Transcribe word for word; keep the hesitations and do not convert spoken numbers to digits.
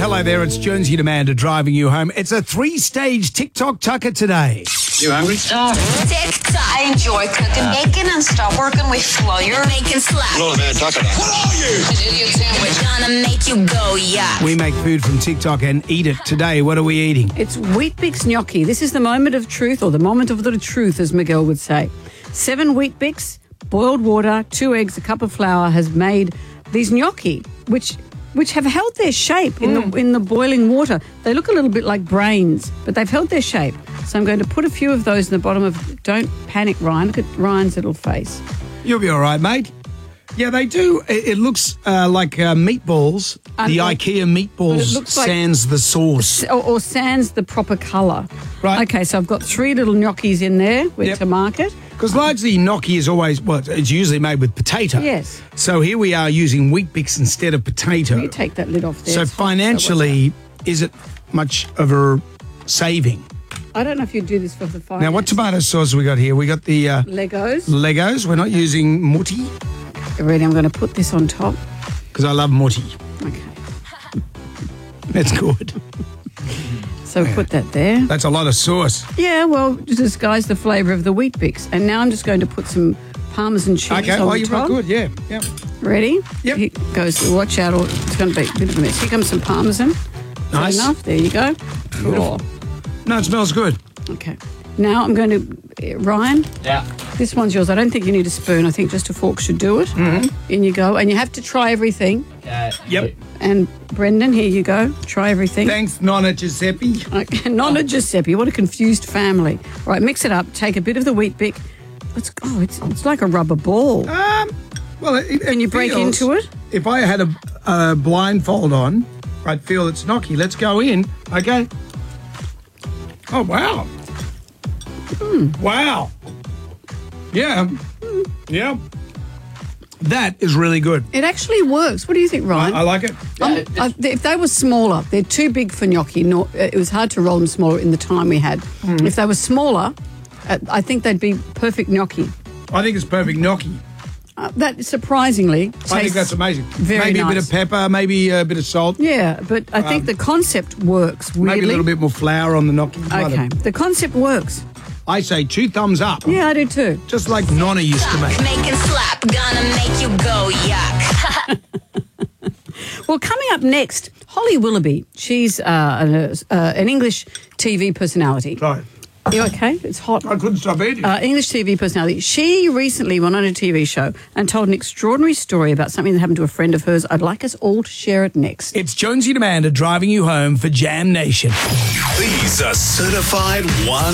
hello there. It's Jonesy and Amanda driving you home. It's a three-stage TikTok tucker today. You hungry? Uh, TikTok. I enjoy cooking bacon and stop working with flour. Making slap. Lord, man, talk about. What are you? An idiot sandwich. Gonna make you go, yeah. We make food from TikTok and eat it. Today, what are we eating? It's Weet-Bix gnocchi. This is the moment of truth, or the moment of the truth, as Miguel would say. Seven Weet-Bix, boiled water, two eggs, a cup of flour has made these gnocchi, which which have held their shape in Mm. the in the boiling water. They look a little bit like brains, but they've held their shape. So I'm going to put a few of those in the bottom of. Don't panic, Ryan. Look at Ryan's little face. You'll be all right, mate. Yeah, they do. It, it looks uh, like uh, meatballs. And the like- IKEA but meatballs it looks like- sans the sauce. Or, or sans the proper colour. Right. Okay, so I've got three little gnocchis in there with Yep. to market. Because largely gnocchi is always, well, it's usually made with potato. Yes. So here we are using Weet-Bix instead of potato. You take that lid off there. So It's hot, financially, is it much of a saving? I don't know if you do this for the fire. Now, what tomato sauce have we got here? We got the uh, Legos. Legos. We're not using mutti Ready? I'm going to put this on top. because I love mutti. Okay. That's good. So put that there. That's a lot of sauce. Yeah, well, to disguise the flavour of the Weet-Bix. And now I'm just going to put some Parmesan cheese Okay, on oh, the you're top. right, good, yeah. yeah. Ready? Yep. Here goes. Watch out, or it's going to be a bit of a mess. Here comes some Parmesan. Is that Nice. enough? There you go. Beautiful. No, it smells good. Okay. Now I'm going to, uh, Ryan, Yeah. this one's yours. I don't think you need a spoon. I think just a fork should do it. Mm-hmm. In you go. And you have to try everything. Uh, Yep. And Brendan, here you go. Try everything. Thanks, Nonna Giuseppe. Okay, Nonna Giuseppe, what a confused family. Right, mix it up. Take a bit of the Weet-Bix. It's, oh, it's, it's like a rubber ball. Um, well, it, it Can you break feels- into it? If I had a, a blindfold on, I'd feel it's gnocchi. Let's go in. Okay. Oh, wow. Mm. Wow. Yeah. Yeah. That is really good. It actually works. What do you think, I, Ryan? I like it. Um, I, if they were smaller, they're too big for gnocchi. No, it was hard to roll them smaller in the time we had. Mm. If they were smaller, uh, I think they'd be perfect gnocchi. I think it's perfect gnocchi. Uh, that surprisingly tastes I think that's amazing. very maybe a bit nice. of pepper, maybe a bit of salt, Yeah, but I think the concept works, weirdly. maybe a little bit more flour on the gnocchi. Okay, the concept works. I say two thumbs up. Yeah, I do too. Just like Nonna used to make. Making slap. Gonna make you go, yuck. Well, coming up next, Holly Willoughby. She's uh, an, uh, an English T V personality. Right. You okay? It's hot. I couldn't stop eating. Uh, English T V personality. She recently went on a T V show and told an extraordinary story about something that happened to a friend of hers. I'd like us all to share it next. It's Jonesy and Amanda driving you home for Jam Nation. These are certified one